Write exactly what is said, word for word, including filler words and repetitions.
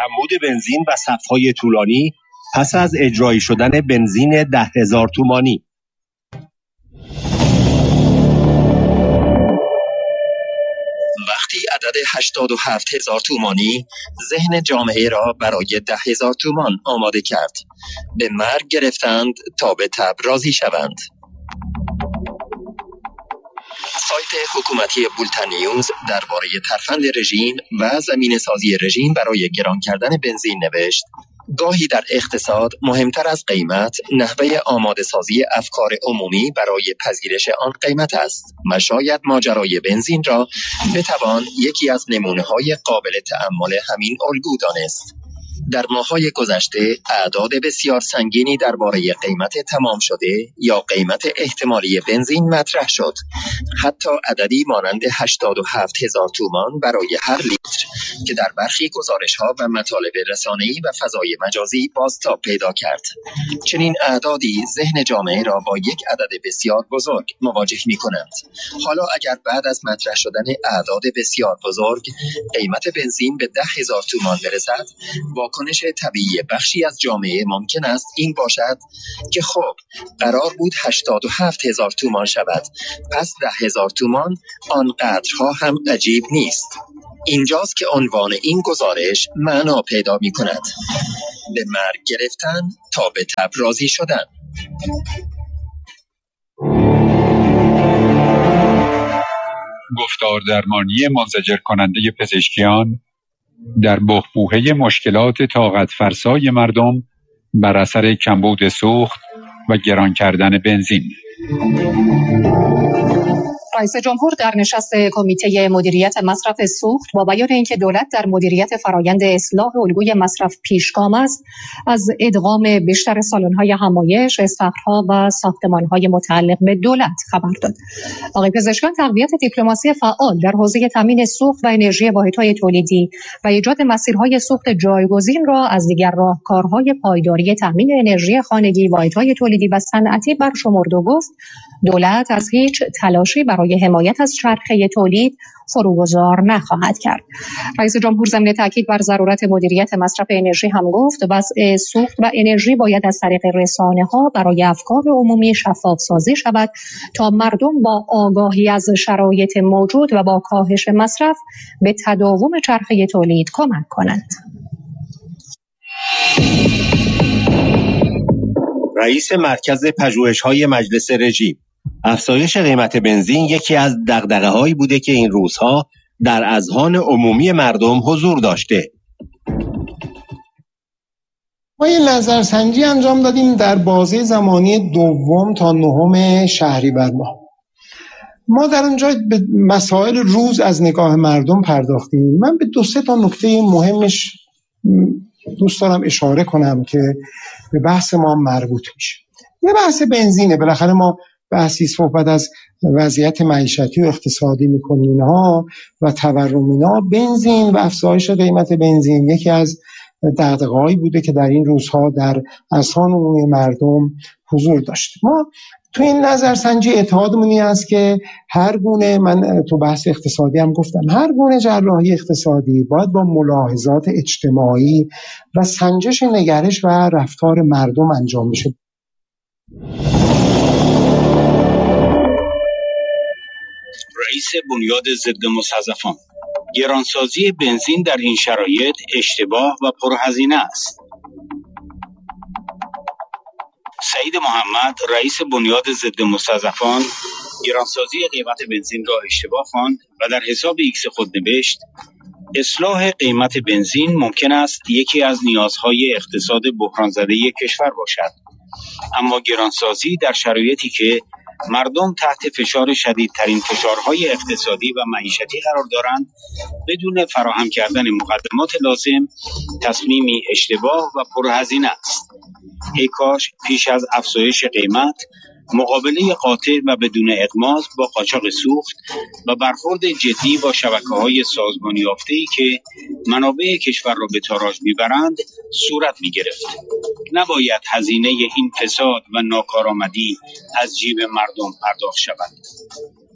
کمبود بنزین و صف‌های طولانی پس از اجرایی شدن بنزین ده هزار تومانی. وقتی عدد هشتاد و هفت هزار تومانی ذهن جامعه را برای ده هزار تومان آماده کرد، به مرگ گرفتند تا به تب راضی شوند. سایت حکومتی بولتن نیوز درباره ترفند رژیم و زمین سازی رژیم برای گران کردن بنزین نوشت: گاهی در اقتصاد مهمتر از قیمت نحوه آماده سازی افکار عمومی برای پذیرش آن قیمت است و شاید ماجرای بنزین را بتوان یکی از نمونه‌های قابل تأمل همین الگو دانست. در ماه‌های گذشته اعداد بسیار سنگینی درباره قیمت تمام شده یا قیمت احتمالی بنزین مطرح شد. حتی عددی مانند هشتاد و هفت هزار تومان برای هر لیتر که در برخی گزارش‌ها و مطالب رسانه‌ای و فضای مجازی بازتاب پیدا کرد. چنین اعدادی ذهن جامعه را با یک عدد بسیار بزرگ مواجه می‌کنند. حالا اگر بعد از مطرح شدن اعداد بسیار بزرگ قیمت بنزین به ده هزار تومان برسد، واکنش طبیعی بخشی از جامعه ممکن است این باشد که خب قرار بود هشتاد و هفت هزار تومان شود، پس ده هزار تومان آنقدرها هم عجیب نیست. اینجاست که عنوان این گزارش معنا پیدا می کند: به مرگ گرفتن تا به تب راضی شدن. گفتار درمانی منزجر کننده پزشکیان در بحبوحه مشکلات طاقت فرسای مردم بر اثر کمبود سوخت و گران کردن بنزین. رئیس جمهور در نشست کمیته مدیریت مصرف سوخت با بیان اینکه دولت در مدیریت فرایند اصلاح الگوی مصرف پیشگام است، از ادغام بیشتر سالن‌های همایش، استخرها و ساختمان‌های متعلق به دولت خبر داد. آقای پزشکیان تقویت دیپلماسی فعال در حوزه تامین سوخت و انرژی واحدهای تولیدی و ایجاد مسیرهای سوخت جایگزین را از دیگر راهکارهای پایداری تامین انرژی خانگی، واحدهای تولیدی و صنعتی برشمرد و گفت دولت از هیچ تلاشی برای حمایت از چرخه تولید فروگذار نخواهد کرد. رئیس جمهور ضمن تاکید بر ضرورت مدیریت مصرف انرژی هم گفت وضع سوخت و انرژی باید از طریق رسانه‌ها برای افکار عمومی شفاف سازی شود تا مردم با آگاهی از شرایط موجود و با کاهش مصرف به تداوم چرخه تولید کمک کنند. رئیس مرکز پژوهش‌های مجلس رژیم: افزایش قیمت بنزین یکی از دغدغه‌هایی بوده که این روزها در اذهان عمومی مردم حضور داشته. ما یه نظرسنجی انجام دادیم در بازه زمانی دوم تا نهم شهریور ماه. ما در اونجا به مسائل روز از نگاه مردم پرداختیم. من به دو سه تا نکته مهمش دوست دارم اشاره کنم که به بحث ما مربوط میشه. یه بحث بنزینه. بالاخره ما بحثی صحبت از وضعیت معیشتی و اقتصادی میکنیم اینها و تورم اینا. بنزین و افزایش قیمت بنزین یکی از دغدغه‌هایی بوده که در این روزها در اذهان عمومی مردم حضور داشت. ما تو این نظرسنجی اتحادمون این است که هر گونه، من تو بحث اقتصادی هم گفتم، هر گونه جراحی اقتصادی باید با ملاحظات اجتماعی و سنجش نگرش و رفتار مردم انجام بشه. رئیس بنیاد ضد مستضعفان: گرانسازی بنزین در این شرایط اشتباه و پرهزینه است. سعید محمد، رئیس بنیاد ضد مستضعفان، گرانسازی قیمت بنزین را اشتباه خواند و در حساب ایکس خود نوشت: اصلاح قیمت بنزین ممکن است یکی از نیازهای اقتصاد بحران زده کشور باشد، اما گرانسازی در شرایطی که مردم تحت فشار شدیدترین فشارهای اقتصادی و معیشتی قرار دارند بدون فراهم کردن مقدمات لازم تصمیمی اشتباه و پرهزینه است. ای کاش پیش از افزایش قیمت مقابله قاطع و بدون اغماض با قاچاق سوخت و برخورد جدی با شبکه‌های سازمانی یافته‌ای که منابع کشور را به تاراج می‌برند صورت می‌گرفت. نباید هزینه این فساد و ناکارآمدی از جیب مردم پرداخت شود.